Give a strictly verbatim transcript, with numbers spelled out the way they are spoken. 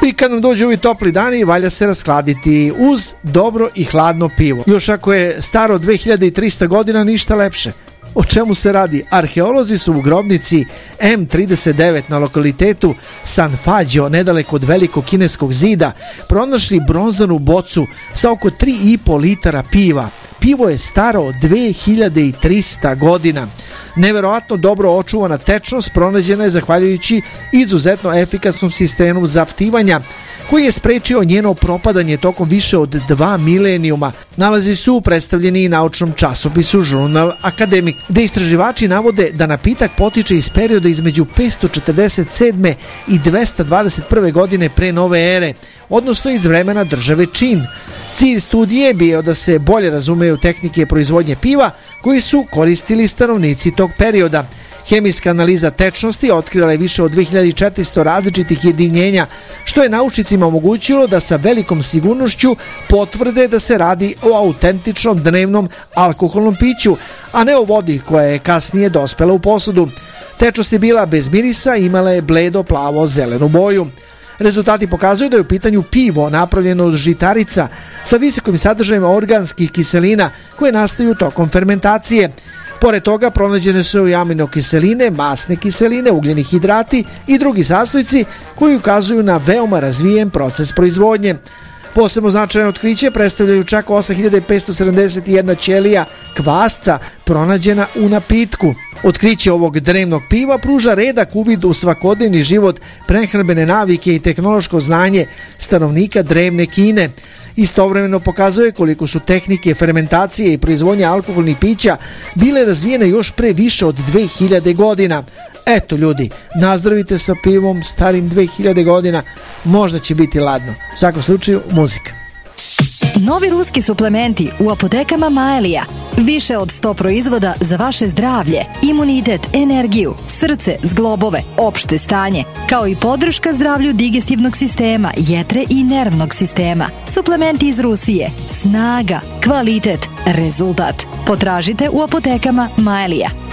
I kad nam dođu ovi topli dani, valja se raskladiti uz dobro i hladno pivo. Još ako je staro dve hiljade trista godina, ništa lepše. O čemu se radi? Arheolozi su u grobnici M trideset devet na lokalitetu San Fagio, nedaleko od velikog kineskog zida, pronašli bronzanu bocu sa oko tri i po litara piva. Pivo je staro dve hiljade trista godina. Neverovatno dobro očuvana tečnost pronađena je zahvaljujući izuzetno efikasnom sistemu zaptivanja koji je sprečio njeno propadanje tokom više od dva milenijuma. Nalazi su predstavljeni i naučnom časopisu Journal Academic, gde istraživači navode da napitak potiče iz perioda između petsto četrdeset sedme i dvesta dvadeset prve godine pre nove ere, odnosno iz vremena države Čin. Cilj studije je bio da se bolje razumeju tehnike proizvodnje piva koji su koristili stanovnici tog perioda. Hemijska analiza tečnosti otkrila je više od dve hiljade četiristo različitih jedinjenja, što je naučnicima omogućilo da sa velikom sigurnošću potvrde da se radi o autentičnom dnevnom alkoholnom piću, a ne o vodi koja je kasnije dospela u posudu. Tečnost je bila bez mirisa i imala je bledo plavo zelenu boju. Rezultati pokazuju da je u pitanju pivo napravljeno od žitarica sa visokim sadržajem organskih kiselina koje nastaju tokom fermentacije. Pored toga pronađene su i aminokiseline, masne kiseline, ugljeni hidrati i drugi sastojci koji ukazuju na veoma razvijen proces proizvodnje. Posebno značajno otkriće predstavljaju čak osam hiljada petsto sedamdeset jedna ćelija kvasca pronađena u napitku. Otkriće ovog drevnog piva pruža redak uvid u svakodnevni život, prehrambene navike i tehnološko znanje stanovnika drevne Kine. Istovremeno pokazuje koliko su tehnike fermentacije i proizvodnje alkoholnih pića bile razvijene još pre više od dve hiljade godina. Eto ljudi, nazdravite sa pivom starim dve hiljade godina, možda će biti ladno. U svakom slučaju, muzika. Novi ruski suplementi u apotekama Maelija. Više od sto proizvoda za vaše zdravlje, imunitet, energiju, srce, zglobove, opšte stanje, kao i podrška zdravlju digestivnog sistema, jetre i nervnog sistema. Suplementi iz Rusije. Snaga, kvalitet, rezultat. Potražite u apotekama Maelija.